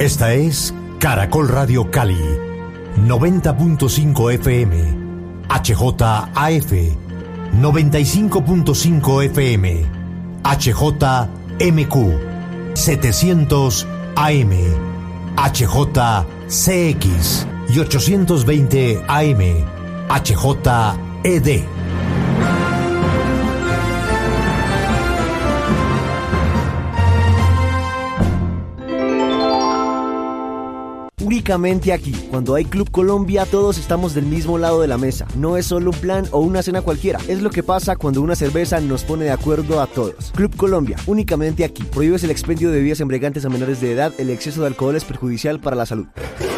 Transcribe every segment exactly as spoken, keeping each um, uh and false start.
Esta es Caracol Radio Cali, noventa punto cinco F M, H J A F, noventa y cinco punto cinco F M, H J M Q, setecientos A M, H J C X y ochocientos veinte A M, H J E D. Únicamente aquí, cuando hay Club Colombia, todos estamos del mismo lado de la mesa. No es solo un plan o una cena cualquiera. Es lo que pasa cuando una cerveza nos pone de acuerdo a todos. Club Colombia, únicamente aquí. Prohíbes el expendio de bebidas embriagantes a menores de edad. El exceso de alcohol es perjudicial para la salud.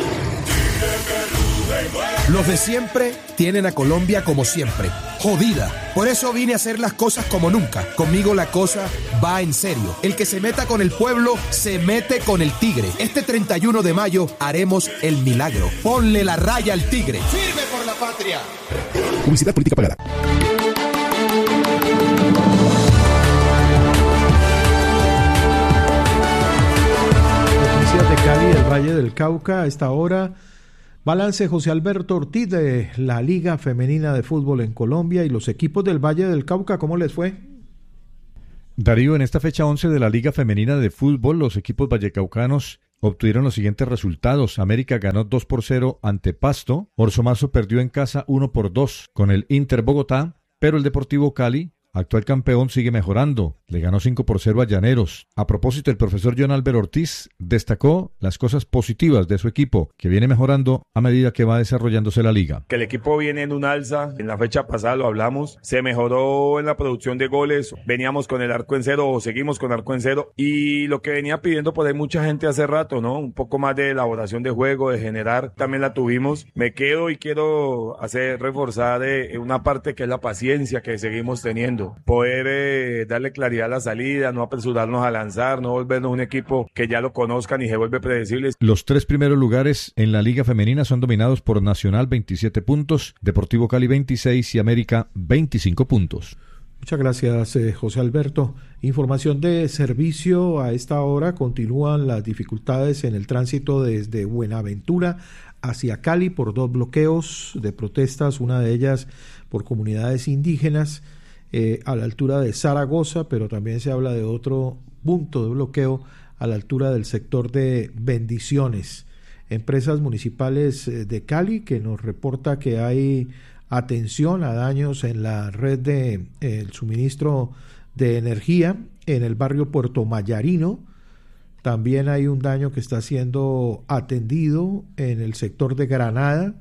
Los de siempre tienen a Colombia como siempre, jodida. Por eso vine a hacer las cosas como nunca. Conmigo la cosa va en serio. El que se meta con el pueblo, se mete con el tigre. Este treinta y uno de mayo haremos el milagro. Ponle la raya al tigre. ¡Firme por la patria! Publicidad política pagada. Noticias de Cali, del Valle del Cauca, a esta hora. Balance José Alberto Ortiz de la Liga Femenina de Fútbol en Colombia y los equipos del Valle del Cauca, ¿cómo les fue? Darío, en esta fecha once de la Liga Femenina de Fútbol, los equipos vallecaucanos obtuvieron los siguientes resultados. América ganó dos por cero ante Pasto, Orso Mazo perdió en casa uno por dos con el Inter Bogotá, pero el Deportivo Cali, actual campeón, sigue mejorando. Le ganó cinco por cero a Llaneros. A propósito, el profesor John Álvaro Ortiz destacó las cosas positivas de su equipo, que viene mejorando a medida que va desarrollándose la liga. Que el equipo viene en un alza. En la fecha pasada lo hablamos. Se mejoró en la producción de goles. Veníamos con el arco en cero o seguimos con arco en cero. Y lo que venía pidiendo, pues hay mucha gente hace rato, ¿no? Un poco más de elaboración de juego, de generar. También la tuvimos. Me quedo y quiero hacer reforzar de una parte que es la paciencia que seguimos teniendo. Poder eh, darle claridad a la salida, no apresurarnos a lanzar, no volvernos un equipo que ya lo conozcan y se vuelve predecible. Los tres primeros lugares en la Liga Femenina son dominados por Nacional, veintisiete puntos, Deportivo Cali, veintiséis y América, veinticinco puntos. Muchas gracias, eh, José Alberto. Información de servicio. A esta hora continúan las dificultades en el tránsito desde Buenaventura hacia Cali por dos bloqueos de protestas, una de ellas por comunidades indígenas, Eh, a la altura de Zaragoza, pero también se habla de otro punto de bloqueo a la altura del sector de Bendiciones. Empresas municipales de Cali, que nos reporta que hay atención a daños en la red de eh, el suministro de energía en el barrio Puerto Mayarino. También hay un daño que está siendo atendido en el sector de Granada,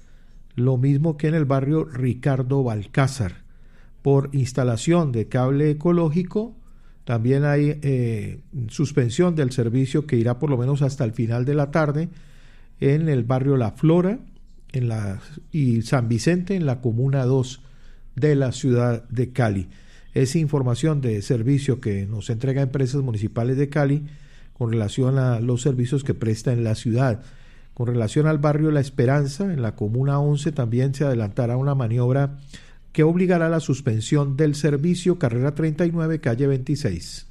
lo mismo que en el barrio Ricardo Balcázar. Por instalación de cable ecológico, también hay eh, suspensión del servicio que irá por lo menos hasta el final de la tarde en el barrio La Flora en la, y San Vicente en la Comuna dos de la ciudad de Cali. Es información de servicio que nos entrega Empresas Municipales de Cali con relación a los servicios que presta en la ciudad. Con relación al barrio La Esperanza, en la Comuna once, también se adelantará una maniobra que obligará a la suspensión del servicio, carrera treinta y nueve, calle veintiséis.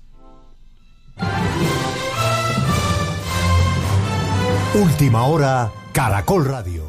Última hora, Caracol Radio.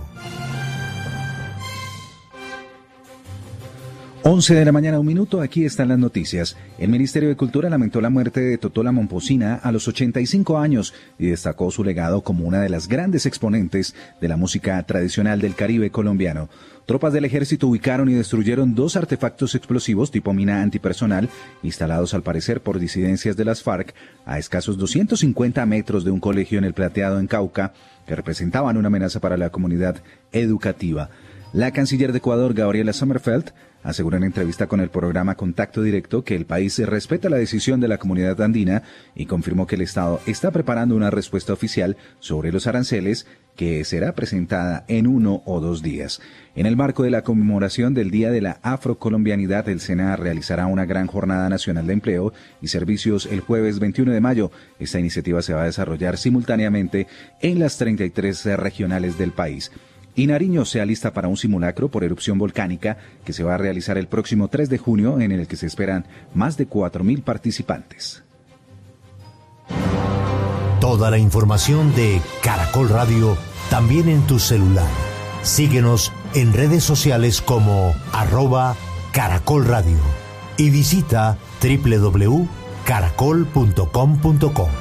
once de la mañana, un minuto, aquí están las noticias. El Ministerio de Cultura lamentó la muerte de Totola Momposina a los ochenta y cinco años y destacó su legado como una de las grandes exponentes de la música tradicional del Caribe colombiano. Tropas del ejército ubicaron y destruyeron dos artefactos explosivos tipo mina antipersonal, instalados al parecer por disidencias de las FARC, a escasos doscientos cincuenta metros de un colegio en El Plateado, en Cauca, que representaban una amenaza para la comunidad educativa. La canciller de Ecuador, Gabriela Sommerfeld, aseguró en entrevista con el programa Contacto Directo que el país respeta la decisión de la comunidad andina y confirmó que el Estado está preparando una respuesta oficial sobre los aranceles que será presentada en uno o dos días. En el marco de la conmemoración del Día de la Afrocolombianidad, el SENA realizará una gran jornada nacional de empleo y servicios el jueves veintiuno de mayo. Esta iniciativa se va a desarrollar simultáneamente en las treinta y tres regionales del país. Y Nariño se alista para un simulacro por erupción volcánica que se va a realizar el próximo tres de junio, en el que se esperan más de cuatro mil participantes. Toda la información de Caracol Radio también en tu celular. Síguenos en redes sociales como arroba Caracol Radio y visita doble u doble u doble u punto caracol punto com punto co.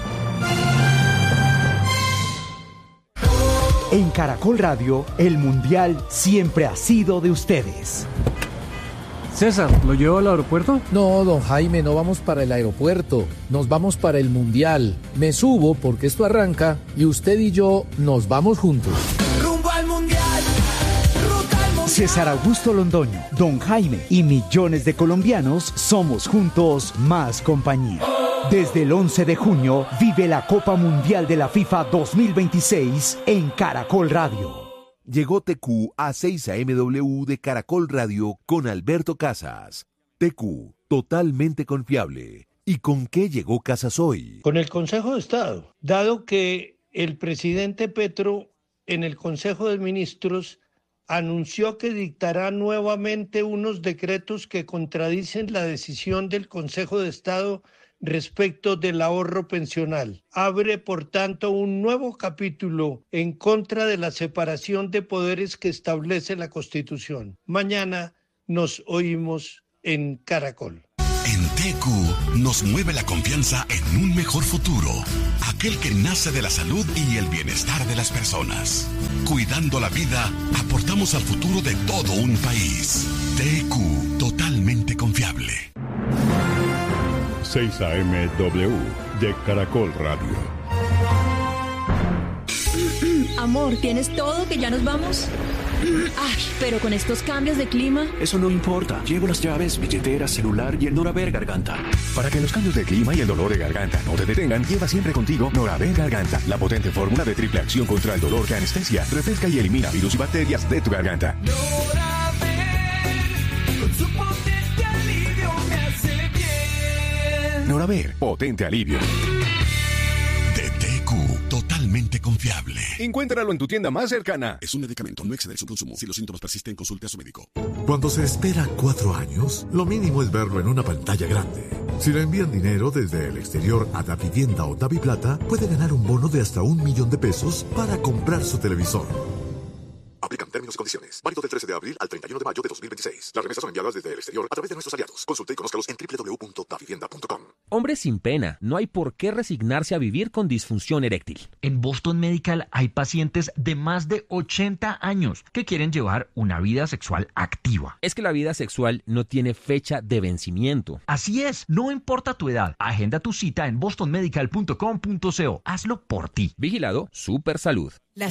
En Caracol Radio, el Mundial siempre ha sido de ustedes. César, ¿lo llevo al aeropuerto? No, don Jaime, no vamos para el aeropuerto. Nos vamos para el Mundial. Me subo porque esto arranca y usted y yo nos vamos juntos. Rumbo al Mundial. Ruta al Mundial. César Augusto Londoño, don Jaime y millones de colombianos somos juntos más compañía. Desde el once de junio, vive la Copa Mundial de la FIFA dos mil veintiséis en Caracol Radio. Llegó T Q a seis A M W de Caracol Radio con Alberto Casas. T Q, totalmente confiable. ¿Y con qué llegó Casas hoy? Con el Consejo de Estado, dado que el presidente Petro en el Consejo de Ministros anunció que dictará nuevamente unos decretos que contradicen la decisión del Consejo de Estado respecto del ahorro pensional. Abre, por tanto, un nuevo capítulo en contra de la separación de poderes que establece la Constitución. Mañana nos oímos en Caracol. En T Q nos mueve la confianza en un mejor futuro, aquel que nace de la salud y el bienestar de las personas. Cuidando la vida, aportamos al futuro de todo un país. T Q, totalmente confiable. seis A M W de Caracol Radio. Amor, ¿tienes todo que ya nos vamos? Ay, pero con estos cambios de clima... Eso no importa. Llevo las llaves, billetera, celular y el Noraver Garganta. Para que los cambios de clima y el dolor de garganta no te detengan, lleva siempre contigo Noraver Garganta, la potente fórmula de triple acción contra el dolor que anestesia, refresca y elimina virus y bacterias de tu garganta. Noraver, con su potente alivio me hace bien. Noraver, potente alivio. De T Q, totalmente confiable. Encuéntralo en tu tienda más cercana. Es un medicamento, no exceder su consumo. Si los síntomas persisten, consulte a su médico. Cuando se espera cuatro años, lo mínimo es verlo en una pantalla grande. Si le envían dinero desde el exterior a Davivienda o Daviplata, puede ganar un bono de hasta un millón de pesos para comprar su televisor. Aplican términos y condiciones. Válido del trece de abril al treinta y uno de mayo de dos mil veintiséis. Las remesas son enviadas desde el exterior a través de nuestros aliados. Consulte y conózcalos en doble u doble u doble u punto davivienda punto com. Hombre sin pena, no hay por qué resignarse a vivir con disfunción eréctil. En Boston Medical hay pacientes de más de ochenta años que quieren llevar una vida sexual activa. Es que la vida sexual no tiene fecha de vencimiento. Así es, no importa tu edad. Agenda tu cita en boston medical punto com punto co. Hazlo por ti. Vigilado Super Salud.